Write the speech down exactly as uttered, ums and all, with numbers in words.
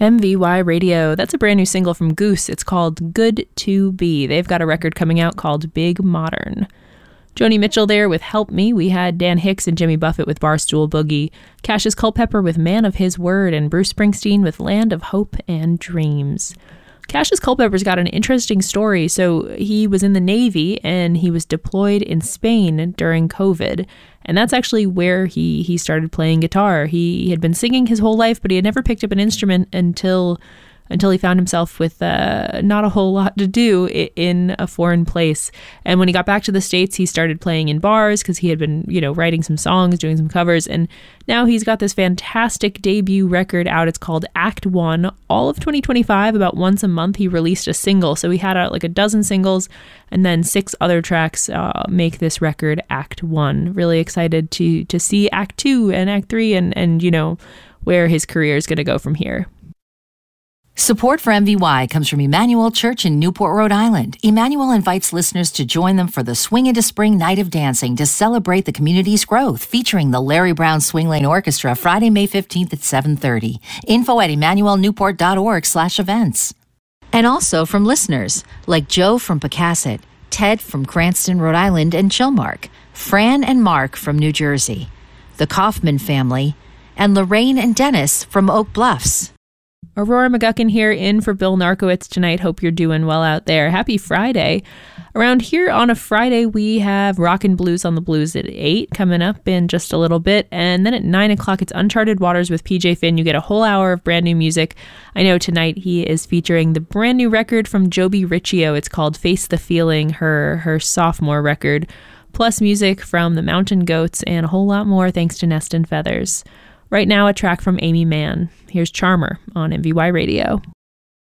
M V Y Radio. That's a brand new single from Goose. It's called Good to Be. They've got a record coming out called Big Modern. Joni Mitchell there with Help Me. We had Dan Hicks and Jimmy Buffett with Barstool Boogie, Cassius Culpepper with Man of His Word, and Bruce Springsteen with Land of Hope and Dreams. Cassius Culpepper's got an interesting story. So he was in the Navy and he was deployed in Spain during COVID. And that's actually where he, he started playing guitar. He had been singing his whole life, but he had never picked up an instrument until until he found himself with uh, not a whole lot to do in a foreign place. And when he got back to the States, he started playing in bars because he had been, you know, writing some songs, doing some covers. And now he's got this fantastic debut record out. It's called Act One. All of twenty twenty-five, about once a month, he released a single. So he had out like a dozen singles and then six other tracks uh, make this record Act One. Really excited to to see Act Two and Act Three and, and you know, where his career is going to go from here. Support for M V Y comes from Emmanuel Church in Newport, Rhode Island. Emmanuel invites listeners to join them for the Swing into Spring Night of Dancing to celebrate the community's growth, featuring the Larry Brown Swing Lane Orchestra Friday, May fifteenth at seven thirty. Info at emmanuelnewport.org slash events. And also from listeners like Joe from Pocasset, Ted from Cranston, Rhode Island, and Chilmark, Fran and Mark from New Jersey, the Kaufman family, and Lorraine and Dennis from Oak Bluffs. Aurora McGuckin here in for Bill Narkowitz tonight. Hope you're doing well out there. Happy Friday. Around here on a Friday, we have Rockin' Blues on the Blues at eight coming up in just a little bit. And then at nine o'clock, it's Uncharted Waters with P J Finn. You get a whole hour of brand new music. I know tonight he is featuring the brand new record from Joby Riccio. It's called Face the Feeling, her, her sophomore record, plus music from the Mountain Goats and a whole lot more thanks to Nest and Feathers. Right now, a track from Amy Mann. Here's Charmer on M V Y Radio.